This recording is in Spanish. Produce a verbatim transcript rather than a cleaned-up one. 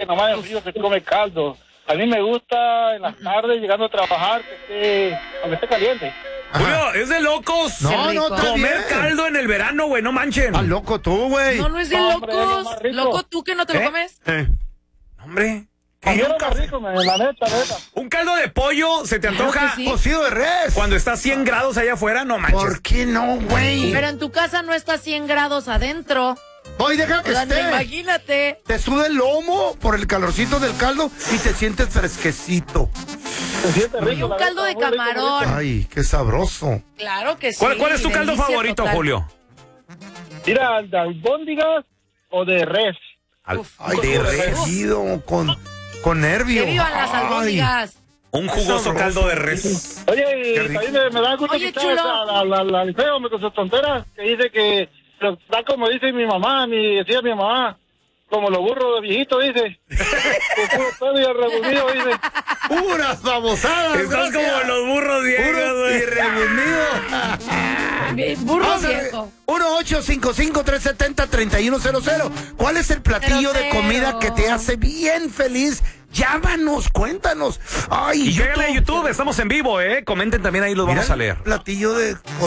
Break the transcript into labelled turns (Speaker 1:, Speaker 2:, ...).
Speaker 1: nomás en frío se come caldo. A mí me gusta en las tardes, llegando a trabajar, que esté, aunque esté caliente.
Speaker 2: Julio, es de locos.
Speaker 3: No, no, está
Speaker 2: comer
Speaker 3: bien.
Speaker 2: caldo en el verano, güey, no manchen.
Speaker 3: Ah, loco tú, güey.
Speaker 4: No, no es de
Speaker 1: Hombre, es lo
Speaker 4: locos.
Speaker 1: más rico.
Speaker 4: Loco tú que no te
Speaker 2: ¿Eh?
Speaker 4: lo comes.
Speaker 3: Eh.
Speaker 2: Hombre.
Speaker 1: A mí
Speaker 2: ¿qué?
Speaker 1: es lo más rico, man, la neta, neta.
Speaker 2: Un caldo de pollo se te
Speaker 4: Claro
Speaker 2: antoja
Speaker 4: que sí.
Speaker 3: Cocido de res.
Speaker 2: cuando está a cien grados allá afuera, no manches.
Speaker 3: ¿Por qué no, güey?
Speaker 4: Pero en tu casa no está a cien grados adentro.
Speaker 3: Oye, deja que
Speaker 4: O sea,
Speaker 3: esté.
Speaker 4: imagínate.
Speaker 3: Te suda el lomo por el calorcito del caldo y te sientes fresquecito.
Speaker 1: Se siente rico.
Speaker 4: Y un
Speaker 1: la
Speaker 4: caldo de
Speaker 1: neta, muy rico, muy rico.
Speaker 4: camarón.
Speaker 3: Ay, qué sabroso.
Speaker 4: Claro que sí.
Speaker 2: ¿Cuál, cuál es tu caldo
Speaker 4: delicia
Speaker 2: favorito,
Speaker 4: total.
Speaker 2: Julio?
Speaker 1: Mira, de albóndigas o de res.
Speaker 2: Al-
Speaker 4: Uf.
Speaker 3: Ay,
Speaker 2: de res.
Speaker 3: derretido, con, con nervio.
Speaker 4: Que vivan las
Speaker 3: Ay.
Speaker 4: albóndigas.
Speaker 2: Un jugoso
Speaker 3: sabroso.
Speaker 2: caldo de res.
Speaker 1: Oye,
Speaker 3: Qué
Speaker 1: y
Speaker 3: rico.
Speaker 1: también me, me da gusto
Speaker 4: Oye,
Speaker 1: quitar
Speaker 4: chulo.
Speaker 1: esa- la, la, la, el feo, hombre, con sus tonteras, que dice que, pero está como dice mi mamá, mi, decía mi mamá, como los burros de viejito, dice. Que puro pedo y arrebunido, dice.
Speaker 3: Puras babosadas.
Speaker 2: Estás
Speaker 3: gracias.
Speaker 2: como los burros viejos,
Speaker 3: Puro
Speaker 2: güey.
Speaker 3: y reunido.
Speaker 4: Eh, Burro
Speaker 3: Vamos a ver.
Speaker 4: viejo.
Speaker 3: uno ocho cinco cinco, tres siete cero, tres uno cero cero. ¿Cuál es el platillo
Speaker 4: Cero,
Speaker 3: de comida
Speaker 4: cero.
Speaker 3: que te hace bien feliz? Llámanos, cuéntanos. Ay,
Speaker 2: Y llegale a
Speaker 3: YouTube.
Speaker 2: YouTube, estamos en vivo, ¿eh? Comenten también ahí, los
Speaker 3: Mira
Speaker 2: vamos a
Speaker 3: el
Speaker 2: leer.
Speaker 3: Platillo de